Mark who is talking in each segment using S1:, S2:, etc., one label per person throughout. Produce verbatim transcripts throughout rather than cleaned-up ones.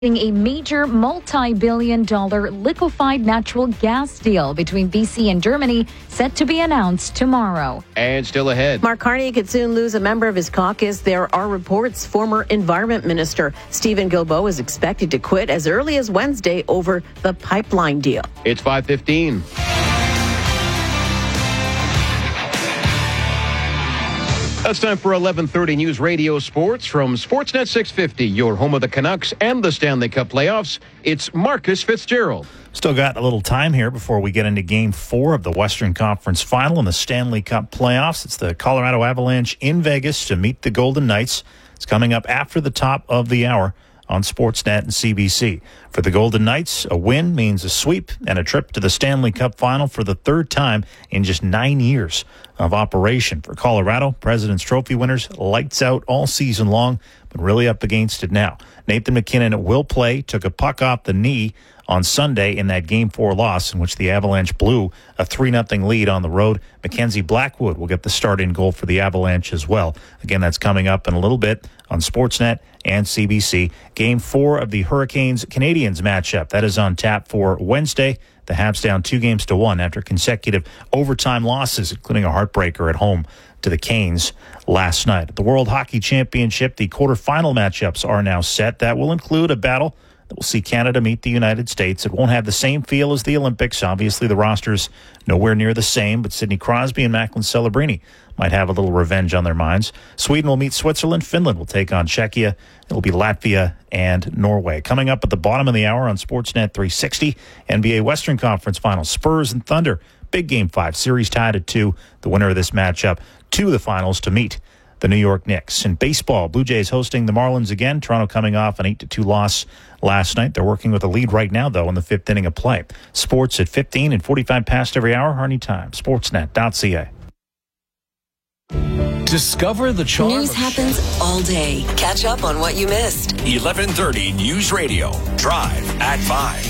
S1: A major multi-billion dollar liquefied natural gas deal between B C and Germany set to be announced tomorrow.
S2: And still ahead.
S3: Mark Carney could soon lose a member of his caucus. There are reports former Environment Minister Stephen Guilbeault is expected to quit as early as Wednesday over the pipeline deal.
S2: It's five fifteen. It's time for eleven thirty News Radio Sports from Sportsnet six fifty, your home of the Canucks and the Stanley Cup playoffs. It's Marcus Fitzgerald.
S4: Still got a little time here before we get into Game four of the Western Conference Final in the Stanley Cup playoffs. It's the Colorado Avalanche in Vegas to meet the Golden Knights. It's coming up after the top of the hour on Sportsnet and C B C. For the Golden Knights, a win means a sweep and a trip to the Stanley Cup Final for the third time in just nine years of operation. For Colorado, President's Trophy winners, lights out all season long, but really up against it now. Nathan MacKinnon will play, took a puck off the knee on Sunday in that Game four loss in which the Avalanche blew a three nothing lead on the road. Mackenzie Blackwood will get the start in goal for the Avalanche as well. Again, that's coming up in a little bit on Sportsnet and C B C. Game four of the Hurricanes-Canadiens matchup. That is on tap for Wednesday. The Habs down two games to one after consecutive overtime losses, including a heartbreaker at home to the Canes last night. At the World Hockey Championship, the quarterfinal matchups are now set. That will include a battle that will see Canada meet the United States. It won't have the same feel as the Olympics. Obviously, the roster's nowhere near the same, but Sidney Crosby and Macklin Celebrini might have a little revenge on their minds. Sweden will meet Switzerland. Finland will take on Czechia. It'll be Latvia and Norway. Coming up at the bottom of the hour on Sportsnet three sixty, N B A Western Conference Finals, Spurs and Thunder. Big Game five, series tied at two. The winner of this matchup to the finals to meet the New York Knicks. In baseball, Blue Jays hosting the Marlins again. Toronto coming off an eight to two loss last night. They're working with a lead right now, though, in the fifth inning of play. Sports at fifteen and forty-five past every hour. Anytime. Sportsnet dot c a.
S5: Discover the charm.
S6: News happens all day. Catch up on what you missed.
S5: eleven thirty News Radio. Drive at five.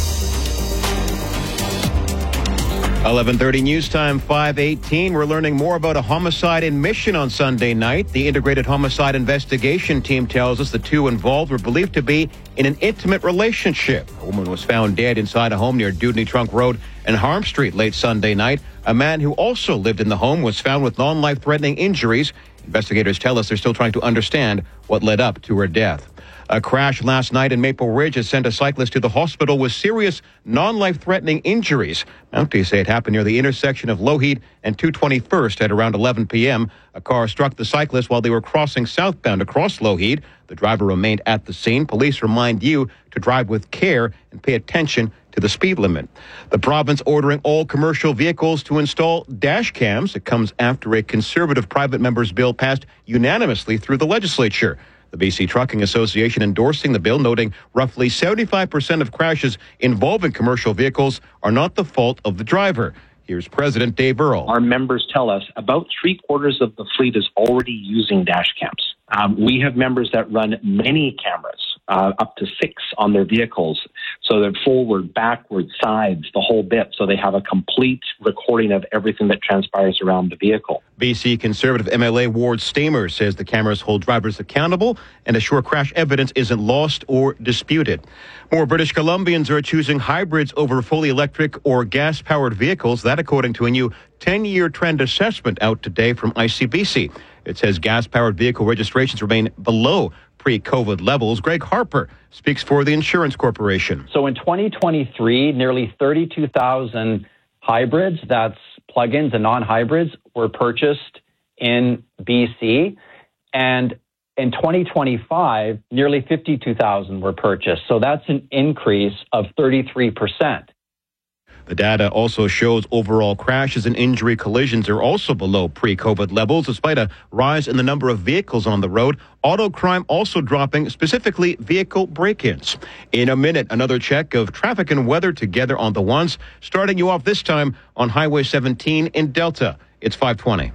S2: eleven thirty News Time, five eighteen. We're learning more about a homicide in Mission on Sunday night. The Integrated Homicide Investigation Team tells us the two involved were believed to be in an intimate relationship. A woman was found dead inside a home near Dewdney Trunk Road and Harm Street late Sunday night. A man who also lived in the home was found with non-life-threatening injuries. Investigators tell us they're still trying to understand what led up to her death. A crash last night in Maple Ridge has sent a cyclist to the hospital with serious non-life-threatening injuries. Mounties say it happened near the intersection of Lougheed and two twenty-first at around eleven p.m. A car struck the cyclist while they were crossing southbound across Lougheed. The driver remained at the scene. Police remind you to drive with care and pay attention to the speed limit. The province ordering all commercial vehicles to install dash cams. It comes after a Conservative private member's bill passed unanimously through the legislature. The B C Trucking Association endorsing the bill, noting roughly seventy-five percent of crashes involving commercial vehicles are not the fault of the driver. Here's President Dave Earle.
S7: Our members tell us about three quarters of the fleet is already using dash cams. Um, we have members that run many cameras, uh, up to six on their vehicles. So they're forward, backward, sides, the whole bit. So they have a complete recording of everything that transpires around the vehicle.
S2: B C Conservative M L A Ward Stamer says the cameras hold drivers accountable and assure crash evidence isn't lost or disputed. More British Columbians are choosing hybrids over fully electric or gas-powered vehicles. That according to a new ten-year trend assessment out today from I C B C. It says gas-powered vehicle registrations remain below pre-COVID levels. Greg Harper speaks for the Insurance Corporation.
S8: So in twenty twenty-three, nearly thirty-two thousand hybrids, that's plug-ins and non-hybrids, were purchased in B C. And in twenty twenty-five, nearly fifty-two thousand were purchased. So that's an increase of thirty-three percent.
S2: The data also shows overall crashes and injury collisions are also below pre-COVID levels, despite a rise in the number of vehicles on the road. Auto crime also dropping, specifically vehicle break-ins. In a minute, another check of traffic and weather together on the ones, starting you off this time on Highway seventeen in Delta. It's five twenty.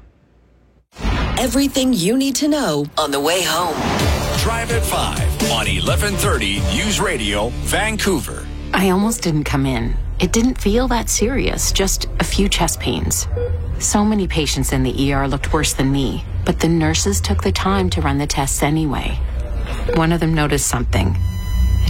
S6: Everything you need to know on the way home.
S5: Drive at five on eleven thirty News Radio, Vancouver.
S9: I almost didn't come in. It didn't feel that serious, just a few chest pains. So many patients in the E R looked worse than me, but the nurses took the time to run the tests anyway. One of them noticed something.